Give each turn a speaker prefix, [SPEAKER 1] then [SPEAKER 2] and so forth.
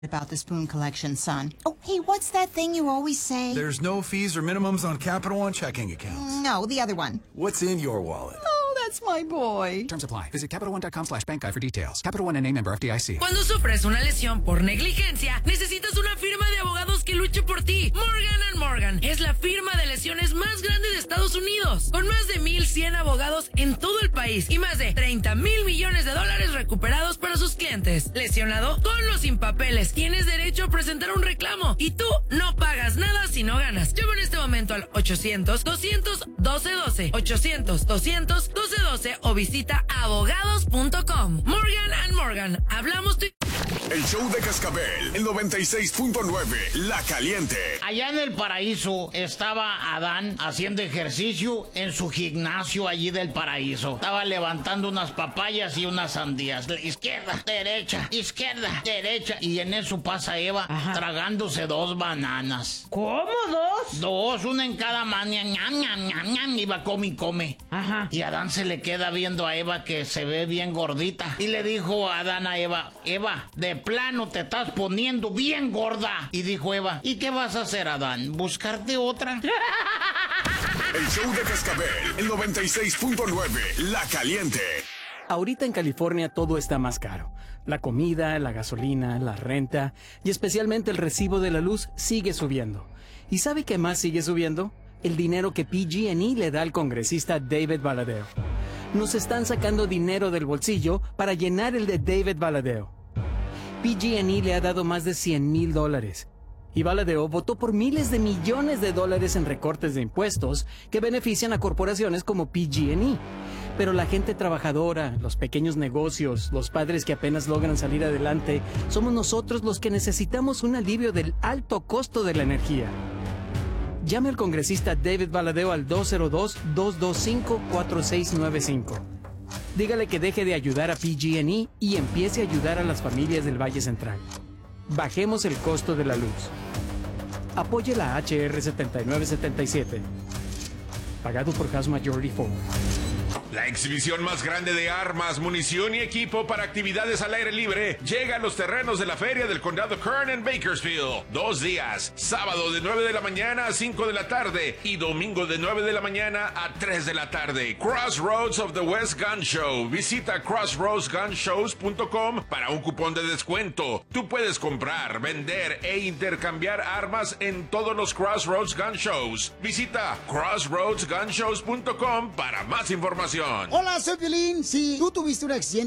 [SPEAKER 1] about the spoon collection, son. Oh, hey, what's that thing you always say?
[SPEAKER 2] There's no fees or minimums on Capital One checking accounts.
[SPEAKER 1] No, the other one.
[SPEAKER 2] What's in your wallet?
[SPEAKER 1] Oh, that's my boy.
[SPEAKER 3] Terms apply. Visit CapitalOne.com/bank guide for details. Capital One N.A. member FDIC.
[SPEAKER 4] Cuando sufres una lesión por negligencia, necesitas una firma de abogados que luche por ti. Morgan & Morgan es la firma de lesiones más grande de Estados Unidos, con más de 1,100 abogados en todo el país y más de $30 mil millones recuperados para sus clientes. Lesionado, con o sin papeles, tienes derecho a presentar un reclamo y tú no pagas nada si no ganas. Llama en este momento al 800-200-1212, 800-200-1212 o visita abogados.com. Morgan & Morgan, hablamos tu...
[SPEAKER 5] El show de Cascabel, el 96.9, La Caliente.
[SPEAKER 6] Allá en el paraíso estaba Adán haciendo ejercicio en su gimnasio allí del paraíso. Estaba levantando unas papayas y unas sandías. Izquierda, derecha, izquierda, derecha. Y en eso pasa Eva tragándose 2 bananas.
[SPEAKER 7] ¿Cómo 2?
[SPEAKER 6] 2, una en cada mano. Y va come y come.
[SPEAKER 7] Ajá.
[SPEAKER 6] Y Adán se le queda viendo a Eva que se ve bien gordita. Y le dijo a Adán a Eva, Eva, de plano te estás poniendo bien gorda. Y dijo Eva, ¿y qué vas a hacer, Adán? ¿Buscarte otra?
[SPEAKER 5] El show de Cascabel, el 96.9, La Caliente.
[SPEAKER 8] Ahorita en California todo está más caro. La comida, la gasolina, la renta y especialmente el recibo de la luz sigue subiendo. ¿Y sabe qué más sigue subiendo? El dinero que PG&E le da al congresista David Valadao. Nos están sacando dinero del bolsillo para llenar el de David Valadao. PG&E le ha dado más de $100,000. Y Valadao votó por miles de millones de dólares en recortes de impuestos que benefician a corporaciones como PG&E. Pero la gente trabajadora, los pequeños negocios, los padres que apenas logran salir adelante, somos nosotros los que necesitamos un alivio del alto costo de la energía. Llame al congresista David Valadao al 202-225-4695. Dígale que deje de ayudar a PG&E y empiece a ayudar a las familias del Valle Central. Bajemos el costo de la luz. Apoye la HR 7977. Pagado por House Majority Forward.
[SPEAKER 9] La exhibición más grande de armas, munición y equipo para actividades al aire libre llega a los terrenos de la Feria del Condado Kern en Bakersfield. 2 días, sábado de 9 de la mañana a 5 de la tarde y domingo de 9 de la mañana a 3 de la tarde. Crossroads of the West Gun Show. Visita crossroadsgunshows.com para un cupón de descuento. Tú puedes comprar, vender e intercambiar armas en todos los Crossroads Gun Shows. Visita crossroadsgunshows.com para más información.
[SPEAKER 10] Hola, soy Piolín. Si tú tuviste un accidente